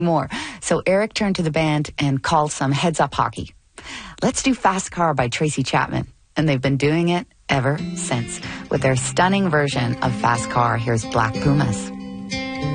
more. So Eric turned to the band and called some Heads Up Hockey. Let's do Fast Car by Tracy Chapman. And they've been doing it ever since. With their stunning version of Fast Car, here's Black Pumas.